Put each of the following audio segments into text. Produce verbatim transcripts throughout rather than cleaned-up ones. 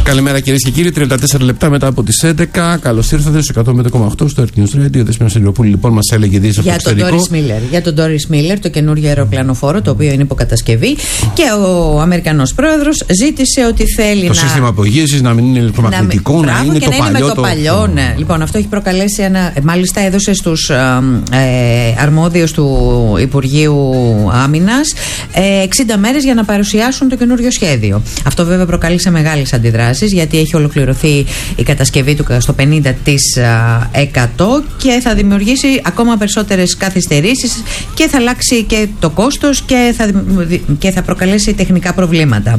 Καλημέρα κυρίες και κύριοι, τριάντα τέσσερα λεπτά μετά από τις έντεκα. Καλώς ήρθατε στο εκατό πέντε κόμμα οκτώ στο Earth News Radio. Δεσπόινος Σιλιοπούλου λοιπόν μας έλεγε ειδήσεις από το εξωτερικό. Για τον Ντόρις Μίλερ, το καινούργιο αεροπλανοφόρο, το οποίο είναι υποκατασκευή. Και ο Αμερικανός πρόεδρος ζήτησε ότι θέλει το να. Το σύστημα απογείωσης να μην είναι ηλεκτρομαγνητικό, να, να, να είναι και το να παλιό. Είναι με το παλιό, το... ναι. Λοιπόν, αυτό έχει προκαλέσει ένα. Μάλιστα, έδωσε στους ε, ε, αρμόδιους του Υπουργείου Άμυνας ε, εξήντα μέρες για να παρουσιάσουν το καινούργιο σχέδιο. Αυτό βέβαια προκάλεσε μεγάλες αντιδράσεις, γιατί έχει ολοκληρωθεί η κατασκευή του στο πενήντα τοις εκατό και θα δημιουργήσει ακόμα περισσότερες καθυστερήσεις και θα αλλάξει και το κόστος και θα, και θα προκαλέσει τεχνικά προβλήματα.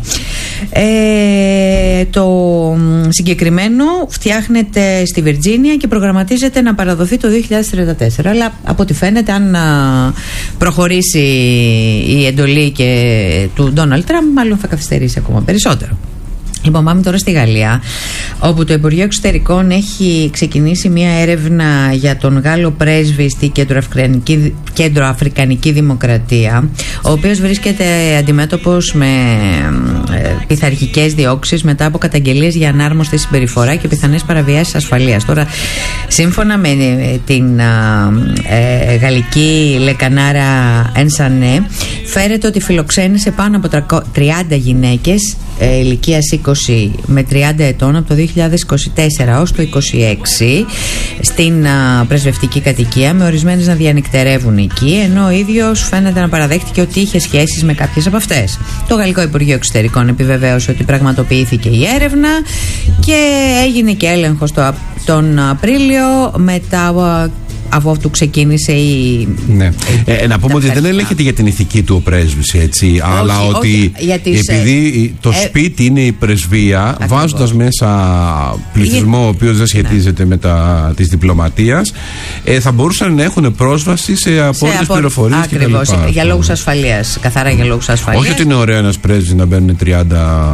Ε, το συγκεκριμένο φτιάχνεται στη Βιρτζίνια και προγραμματίζεται να παραδοθεί το δύο χιλιάδες τριάντα τέσσερα, αλλά από ό,τι φαίνεται, αν προχωρήσει η εντολή και του Ντόναλντ Τραμπ, μάλλον θα καθυστερήσει ακόμα περισσότερο. Λοιπόν, πάμε τώρα στη Γαλλία, όπου το Υπουργείο Εξωτερικών έχει ξεκινήσει μια έρευνα για τον Γάλλο πρέσβη στη Κεντροαφρικανική, Κεντροαφρικανική Δημοκρατία, ο οποίος βρίσκεται αντιμέτωπος με ε, πειθαρχικές διώξεις μετά από καταγγελίες για ανάρμοστη συμπεριφορά και πιθανές παραβιάσεις ασφαλείας. Τώρα, σύμφωνα με την ε, ε, γαλλική λεκανάρα Ενσανέ, φέρεται ότι φιλοξένησε πάνω από τριάντα γυναίκες ε, ηλικίας είκοσι με τριάντα ετών από το δύο χιλιάδες είκοσι τέσσερα ως το είκοσι έξι στην α, πρεσβευτική κατοικία, με ορισμένες να διανυκτερεύουν εκεί, ενώ ο ίδιος φαίνεται να παραδέχτηκε ότι είχε σχέσεις με κάποιες από αυτές. Το Γαλλικό Υπουργείο Εξωτερικών επιβεβαίωσε ότι πραγματοποιήθηκε η έρευνα και έγινε και έλεγχος το, τον Απρίλιο μετά από αυτού ξεκίνησε η. Ναι. η ε, να πούμε ότι δεν ελέγχεται για την ηθική του ο πρέσβης, έτσι, όχι, αλλά όχι, ότι τις, επειδή ε, το σπίτι ε, είναι η πρεσβεία, βάζοντας μέσα πληθυσμό ο οποίος δεν σχετίζεται ναι. με τα της διπλωματίας, ε, θα μπορούσαν να έχουν πρόσβαση σε απόλυτες απο... πληροφορίες κτλ. Ακριβώς, για λόγους ασφαλείας. Καθαρά για λόγους ασφαλείας. Όχι ότι είναι ωραίο ένας πρέσβης να μπαίνουν τριάντα.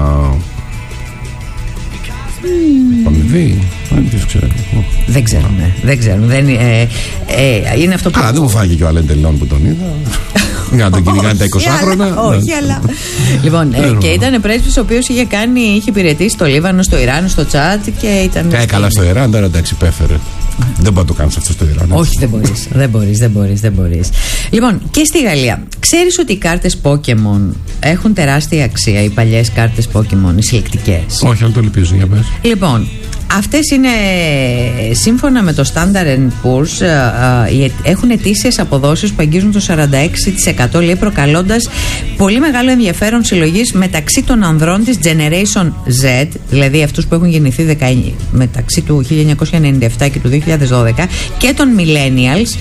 Αμοιβή. Δεν ξέρουν. Δεν ξέρουν. Δεν, ε, ε, είναι αυτό που. Καλά, δεν μου φάγε και ο Αλέν Τελών που τον είδα. Για να τον κυνηγάνε τα εικοσάχρονα. Όχι, αλλά. Λοιπόν, και ήταν πρέσβης ο οποίος είχε κάνει, είχε υπηρετήσει στο Λίβανο, στο Ιράν, στο Τσάτ και ήταν. Ε, καλά στο Ιράν, τώρα εντάξει, υπέφερε. Δεν μπορεί να το κάνεις αυτό στο Ιράν. Όχι, δεν μπορείς. δεν μπορείς, δεν μπορείς, δεν μπορείς. Λοιπόν, και στη Γαλλία. Ξέρεις ότι οι κάρτες Pokémon έχουν τεράστια αξία, οι παλιές κάρτες Pokémon, οι συλλεκτικές? Όχι, αλλά το λυπίζω, για πες. Λοιπόν, αυτές είναι, σύμφωνα με το Standard and Poor's, έχουν ετήσιες αποδόσεις που αγγίζουν το σαράντα έξι τοις εκατό, λέει, προκαλώντας πολύ μεγάλο ενδιαφέρον συλλογής μεταξύ των ανδρών της Generation Z, δηλαδή αυτούς που έχουν γεννηθεί δεκαεννιά, μεταξύ του χίλια εννιακόσια ενενήντα επτά και του δύο χιλιάδες δώδεκα, και των Millennials,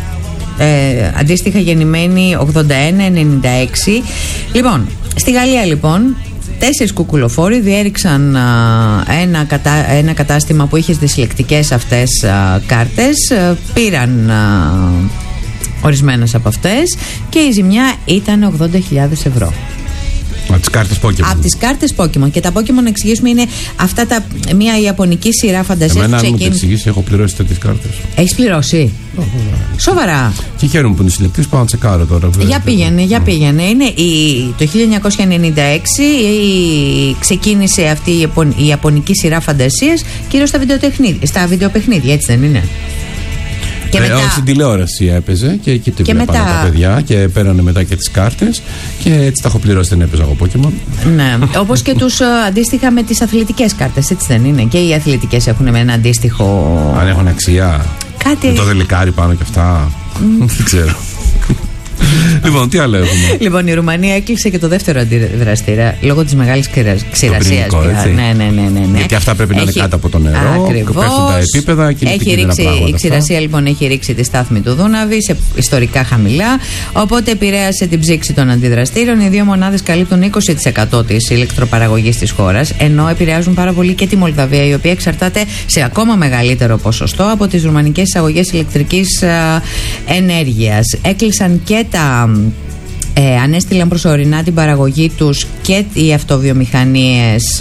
ε, αντίστοιχα γεννημένοι ογδόντα ένα ενενήντα έξι. Λοιπόν, στη Γαλλία λοιπόν τέσσερις κουκουλοφόροι διέριξαν α, ένα, κατα, ένα κατάστημα που είχε τις συλλεκτικές αυτές α, κάρτες, α, πήραν α, ορισμένες από αυτές και η ζημιά ήταν ογδόντα χιλιάδες ευρώ. Από τις κάρτες Pokémon. Από τις κάρτες Pokémon. Και τα Pokémon, να εξηγήσουμε, είναι αυτά τα, μια ιαπωνική σειρά φαντασίας. Εμένα, αν μου το εξηγήσει, έχω πληρώσει τέτοιες κάρτες. Έχεις πληρώσει? Oh, oh. Σοβαρά? Και χαίρομαι που είναι συλλεκτής, πάω να τσεκάρω τώρα. Για πήγαινε, για πήγαινε. Είναι η, το χίλια εννιακόσια ενενήντα έξι η, ξεκίνησε αυτή η, η ιαπωνική σειρά φαντασίας, κυρίως στα, στα βιντεοπαιχνίδια, έτσι δεν είναι? Και μετά... ε, στην τηλεόραση έπαιζε και εκεί την βλέπανε μετά... τα παιδιά και πέρανε μετά και τις κάρτες και έτσι τα έχω πληρώσει, δεν έπαιζα εγώ Pokémon. Ναι, όπως και τους αντίστοιχα με τις αθλητικές κάρτες, έτσι δεν είναι? Και οι αθλητικές έχουν με ένα αντίστοιχο. Αν έχουν αξία. Κάτι. Με το δελικάρι πάνω και αυτά. Mm. Δεν ξέρω. Λοιπόν, τι άλλο έχουμε? Λοιπόν, η Ρουμανία έκλεισε και το δεύτερο αντιδραστήρα λόγω της μεγάλης ξηρασίας. Ναι, ναι, ναι, ναι, ναι. Γιατί αυτά πρέπει έχει... να είναι κάτω από το νερό. Ακριβώς. Πέφτουν τα επίπεδα και έχει ρίξει, η ξηρασία λοιπόν έχει ρίξει τη στάθμη του Δούναβη σε ιστορικά χαμηλά. Οπότε επηρέασε την ψήξη των αντιδραστήρων. Οι δύο μονάδες καλύπτουν είκοσι τοις εκατό της ηλεκτροπαραγωγής της χώρας, ενώ επηρεάζουν πάρα πολύ και τη Μολδαβία, η οποία εξαρτάται σε ακόμα μεγαλύτερο ποσοστό από τις ρουμανικές εισαγωγές ηλεκτρικής ενέργειας. Έκλεισαν και τα Ε, ανέστηλαν προσωρινά την παραγωγή τους και οι αυτοβιομηχανίες